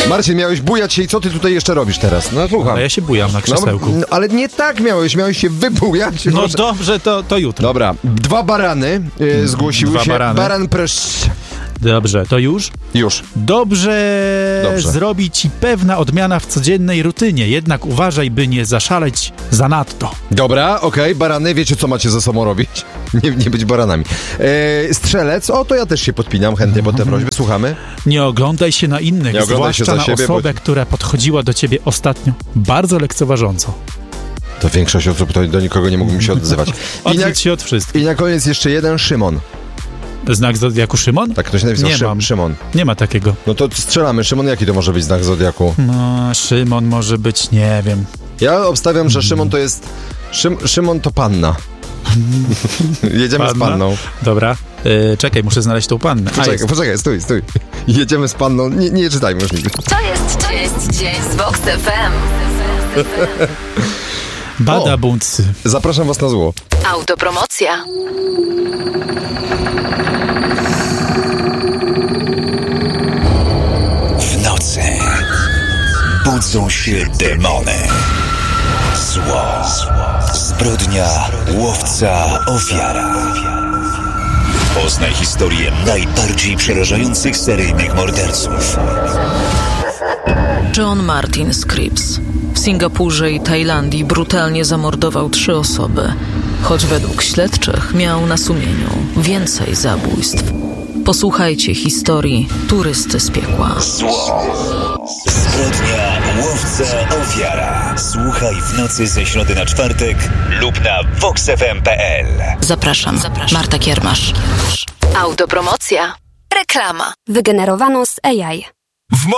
Marcin, miałeś bujać się i co ty tutaj jeszcze robisz teraz? No słucham. A ja się bujam na krzesełku. No, ale nie tak miałeś się wybujać. No dobrze, to jutro. Dobra, 2 barany zgłosiły 2 się. barany. Baran presz... Dobrze, to już? Już. Dobrze zrobi ci pewna odmiana w codziennej rutynie, jednak uważaj, by nie zaszaleć zanadto. Dobra, okej, barany, wiecie co macie ze sobą robić? Nie być baranami. Strzelec, to ja też się podpinam chętnie pod tę prośbę, słuchamy. Nie oglądaj się na innych, zwłaszcza na osobę, która podchodziła do ciebie ostatnio bardzo lekceważąco. To większość osób to do nikogo nie mógłbym się odzywać. Odwróć się od wszystkich. I na koniec jeszcze jeden, Szymon. Znak zodiaku Szymon? Tak, ktoś napisał Szymon. Nie ma takiego. No to strzelamy. Szymon, jaki to może być znak zodiaku? No, Szymon może być, nie wiem. Ja obstawiam, że Szymon to jest... Szymon to panna. Jedziemy z panną. Dobra. Czekaj, muszę znaleźć tą pannę. Poczekaj, stój. Jedziemy z panną. Nie czytajmy już nigdy. To jest dzień z Vox FM. Badabuncy. Zapraszam was na zło. Autopromocja. W nocy budzą się demony. Zło, zbrodnia, łowca, ofiara. Poznaj historię najbardziej przerażających seryjnych morderców. John Martin Scripps w Singapurze i Tajlandii brutalnie zamordował 3 osoby, choć według śledczych miał na sumieniu więcej zabójstw. Posłuchajcie historii turysty z piekła. Zło, zbrodnia, łowca, ofiara. Słuchaj w nocy ze środy na czwartek lub na voxfm.pl. Zapraszam. Marta Kiermasz. Autopromocja. Reklama. Wygenerowano z AI.